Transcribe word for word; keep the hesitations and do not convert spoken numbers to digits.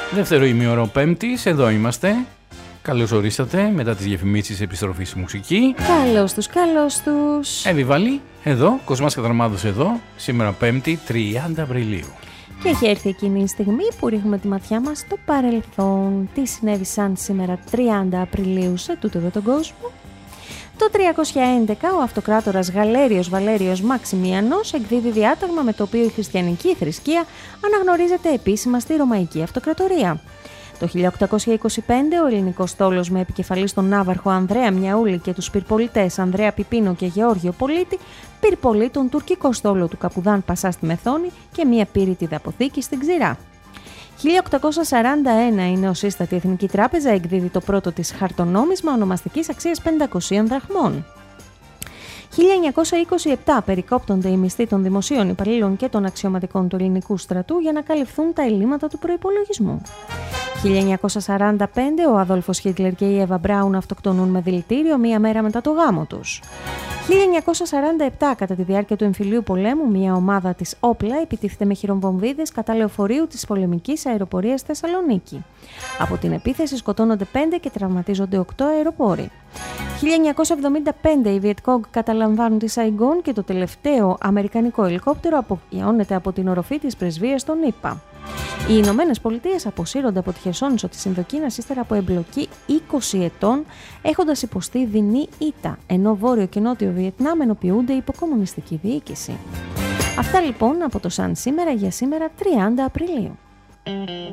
Δεύτερο ημίωρο Πέμπτης, εδώ είμαστε. Καλώς ορίσατε μετά τις διαφημίσεις επιστροφής στη μουσική. Καλώς τους, καλώς τους. Εβιβάλη, εδώ, Κοσμάς Κατραμάδος εδώ, σήμερα Πέμπτη, τριάντα Απριλίου. Και έχει έρθει εκείνη η στιγμή που ρίχνουμε τη ματιά μας στο παρελθόν. Τι συνέβησαν σήμερα τριάντα Απριλίου σε τούτο εδώ τον κόσμο? Το τριακόσια έντεκα ο αυτοκράτορας Γαλέριος Βαλέριος Μαξιμιανός εκδίδει διάταγμα με το οποίο η χριστιανική θρησκεία αναγνωρίζεται επίσημα στη Ρωμαϊκή Αυτοκρατορία. Το χίλια οκτακόσια είκοσι πέντε ο ελληνικός στόλος με επικεφαλής τον ναύαρχο Ανδρέα Μιαούλη και τους πυρπολιτές Ανδρέα Πιπίνο και Γεώργιο Πολίτη πυρπολεί τον τουρκικό στόλο του Καπουδάν Πασά στη Μεθόνη και μια πύρητιδα αποθήκη στην Ξηρά. χίλια οκτακόσια σαράντα ένα η νεοσύστατη Εθνική Τράπεζα εκδίδει το πρώτο της χαρτονόμισμα ονομαστικής αξίας πεντακοσίων δραχμών. χίλια εννιακόσια είκοσι επτά περικόπτονται οι μισθοί των δημοσίων υπαλλήλων και των αξιωματικών του ελληνικού στρατού για να καλυφθούν τα ελλείμματα του προϋπολογισμού. χίλια εννιακόσια σαράντα πέντε ο Αδόλφος Χίτλερ και η Εύα Μπράουν αυτοκτονούν με δηλητήριο μία μέρα μετά το γάμο τους. χίλια εννιακόσια σαράντα επτά κατά τη διάρκεια του εμφυλίου πολέμου, μια ομάδα της όπλα επιτίθεται με χειρομβομβίδες κατά λεωφορείου της πολεμικής αεροπορίας Θεσσαλονίκη. Από την επίθεση σκοτώνονται πέντε και τραυματίζονται οκτώ αεροπόροι. χίλια εννιακόσια εβδομήντα πέντε οι Βιετκόγκ καταλαμβάνουν τη Σαϊγκόν και το τελευταίο αμερικανικό ελικόπτερο απογειώνεται από την οροφή της πρεσβείας των ΗΠΑ. Οι Ηνωμένες Πολιτείες αποσύρονται από τη Χερσόνησο της Ινδοκίνας ύστερα από εμπλοκή είκοσι ετών, έχοντας υποστεί δεινή ήττα, ενώ Βόρειο και Νότιο Βιετνάμ ενοποιούνται υπό κομμουνιστική διοίκηση. Αυτά λοιπόν από το Σαν σήμερα για σήμερα τριάντα Απριλίου.